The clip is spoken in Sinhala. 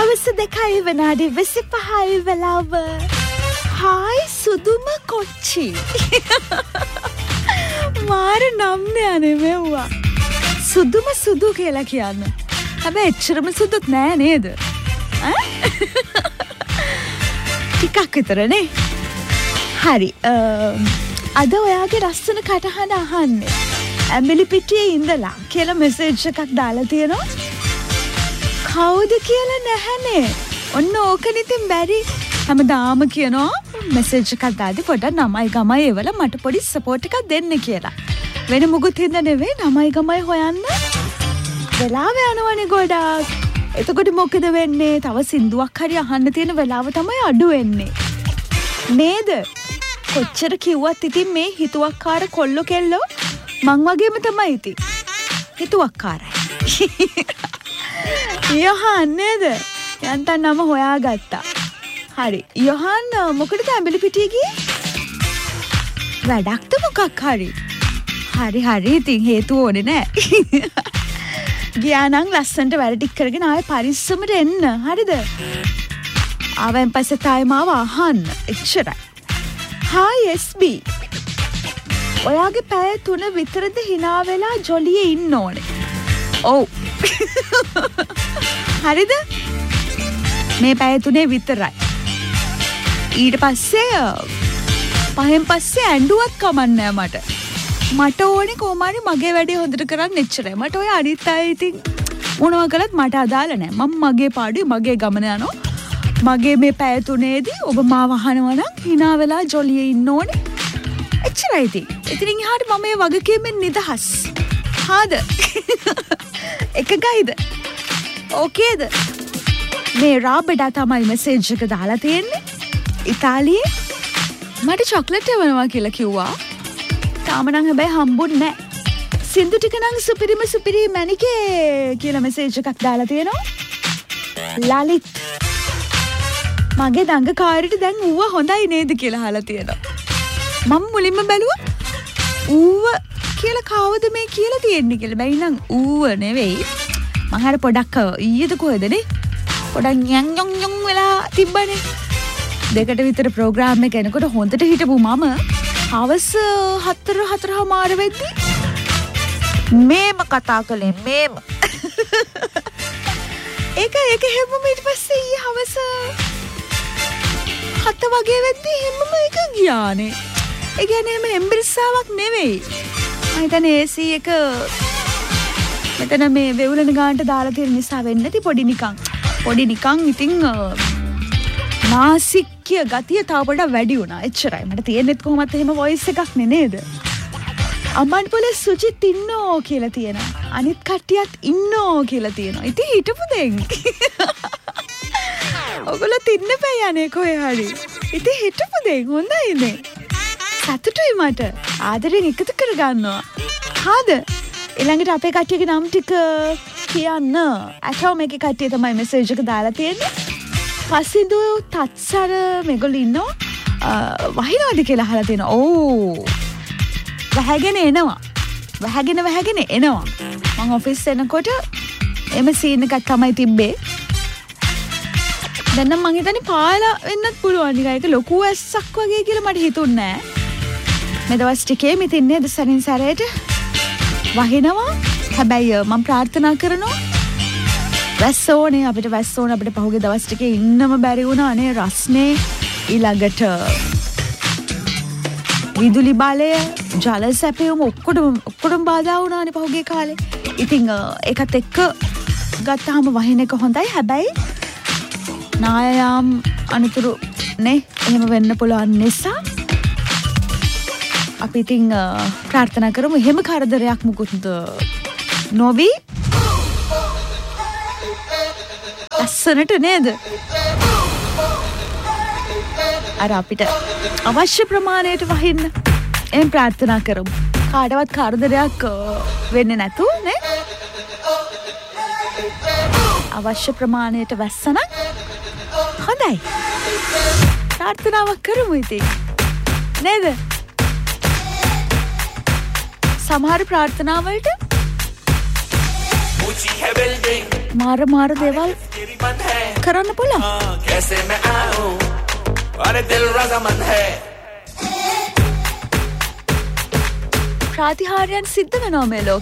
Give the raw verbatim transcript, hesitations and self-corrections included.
හවස දෙකයි විනාඩි විසිපහයි වෙලාව. හායි සුදුම කොච්චි. මාර නම් නෑනේ මෙව්වා. සුදුම සුදු කියලා කියන්න. හැබැයි එච්චරම සුදුත් නෑ නේද? ඈ? ටිකක් විතරනේ. හරි. අද ඔයාගේ ලස්සන කටහඬ අහන්නේ. ඇඹිලි පිටියේ ඉඳලා කියලා මෙසේජ් එකක් දාලා තියෙනවා. කවුද කියලා නැහනේ. ඔන්න ඕකනේ ඉතින් බැරි. හැමදාම කියනවා මෙසේජ් එකක් දාද්දි පොඩ්ඩක් නමයි ගමයි ඒවල මට පොඩි සපෝට් එකක් දෙන්න කියලා. වෙන මොකුත් හින්දා නෙවෙයි නමයි ගමයි හොයන්න. වෙලාව යනවනේ ගොඩාක්. එතකොට මොකද වෙන්නේ? තව සින්දුවක් හරි අහන්න තියෙන වෙලාව තමයි අඩු වෙන්නේ. නේද? කොච්චර කිව්වත් ඉතින් මේ හිතුවක්කාර කොල්ලෝ කෙල්ලෝ මං වගේම තමයි ඉතින්. හිතුවක්කාරයි. යොහන් නේද? යන්තම් නම හොයාගත්තා. හරි. යොහන් මොකටද ඇඹිලි පිටිය ගියේ? වැඩක්ද මොකක් හරි? හරි හරි ඉතින් හේතුව ඕනේ නෑ. ගියා නම් ලස්සනට වැඩ ටික කරගෙන ආයෙ පරිස්සමට එන්න. හරිද? ආවෙන් පස්සේ තායි මාව අහන්න. එච්චරයි. Hi S B. ඔයාගේ පැය තුන විතරද hina වෙලා ජොලියේ ඉන්න ඕනේ. ඔව්. හරිද? මේ පැය තුනේ විතරයි. ඊට පස්සේ පහෙන් පස්සේ ඇඬුවත් කමන්නේ මට. මට ඕනේ කොහොමරි මගේ වැඩේ හොඳට කරන්න එච්චරයි. මට ඔය අනිත් අය ඉතින් මොනවා කළත් මට අදාළ නැහැ. මම මගේ පාඩුවේ මගේ ගමන යනවා. මගේ මේ පැය තුනේදී ඔබ මාව අහනවා නම් hina වෙලා ජොලියේ ඉන්න ඕනේ. එච්චරයි ඉතින්. ඉතින් එහාට මම මේ වගකීමෙන් නිදහස්. හාද? එකගයිද? ඕකේද? මේ රාබඩා තමයි මෙසේජ් එක දාලා තියෙන්නේ. ඉතාලියේ මට චොක්ලට් එවනවා කියලා කිව්වා. තාම නම් හැබැයි හම්බුන්නේ නැහැ. සින්දු ටික නම් සුපිරිම සුපිරි මැනිකේ කියලා මෙසේජ් එකක් දාලා තියෙනවා. ලලිත් මගේ දඟකාරයට දැන් ඌව හොඳයි නේද කියලා අහලා තියෙනවා. මම මුලින්ම බැලුවා ඌව කියලා කවුද මේ කියලා තියෙන්නේ කියලා. බැයි නම් ඌව නෙවෙයි. මම හර පොඩක් ඊයේද කොහෙදනේ? පොඩක් යන් යන් යන් වෙලා තිබ්බනේ. දෙකට විතර ප්‍රෝග්‍රෑම් එක එනකොට හොඳට හිටපු මම හවස හතර හතරමාර වෙද්දි මේම කතා කළේ මේම. ඒක ඒක හැමෝම ඊට පස්සේ ඊ හවස හත වගේ වෙද්දි හැමෝම එක ගියානේ. ඒ කියන්නේ එහෙම එම්බිරිස්සාවක් නෙවෙයි. මම හිතන්නේ ඒ සී එක මෙතන මේ වෙවුලන ගානට දාලා තියෙන නිසා වෙන්නේ නැති පොඩි නිකන්. පොඩි නිකන් ඉතින් නාසික්‍ය ගතිය තව පොඩක් වැඩි වුණා. එච්චරයි. මට තියෙන්නෙත් කොහොමත් එහෙම වොයිස් එකක් නේ නේද? අම්මන්පොලේ සුජිත් ඉන්නෝ කියලා තියෙනවා. අනිත් කට්ටියත් ඉන්නෝ කියලා තියෙනවා. ඉතින් හිටපු දෙන්. ඔයගොල්ලෝ තින්න බෑ යන්නේ කොහේ හරි. ඉතින් හිටපු දෙන් හොඳයිනේ. සතුටුයි මට. ආදරෙන් එකතු කරගන්නවා. හාද? ඊළඟට අපේ කට්ටියගේ නම් ටික කියන්න. අතෝ මේකේ කට්ටිය තමයි මෙසේජ් එක දාලා තියෙන්නේ. පසින්දු තත්සර මේගොල්ලෝ ඉන්නවා. වහිනවද කියලා අහලා තියෙනවා. ඕ. වහගෙන එනවා. වහගෙන වහගෙන එනවා. මම ඔෆිස් එනකොට එමෙ සීන් එකක් තමයි තිබ්බේ. දැන් නම් මං හිතන්නේ පාලා වෙන්නත් පුළුවන්. නිකන් ඒක ලොකු ඇස්සක් වගේ කියලා මට හිතුන්නේ නෑ. මේ දවස් ටිකේ මිතින් නේද සරින් සැරේට වහිනවා. හැබැයි මම ප්‍රාර්ථනා කරනවා වැස්ස ඕනේ අපිට වැස්ස ඕනේ අපිට පහුගිය දවස් ටිකේ ඉන්නම බැරි වුණා නේ රස්නේ. ඊළඟට විදුලි බලය ජල සැපයුම ඔක්කොටම ඔක්කොටම බාධා වුණානේ පහුගිය කාලේ. ඉතින් ඒකත් එක්ක ගත්තාම වහින එක හොඳයි. හැබැයි නායම් අනුතුරු නේ එහෙම වෙන්න පුළුවන් නිසා අපි ඉතින් ප්‍රාර්ථනා කරමු එහෙම කරදරයක් මුකුත් නොවි. අස්සනට නේද? අර අපිට අවශ්‍ය ප්‍රමාණයට වහින්න එහෙම ප්‍රාර්ථනා කරමු. කාටවත් කරදරයක් වෙන්නේ නැතුව නේ. අවශ්‍ය ප්‍රමාණයට වැස්සනම් හොඳයි. ප්‍රාර්ථනාවක් කරමු ඉතින් නේද? සමහර ප්‍රාර්ථනාවලට මාර මාර දේවල් කරන්න පුළුවන්. ප්‍රාතිහාර්යයන් සිද්ධ වෙනවා මේ ලෝකේ.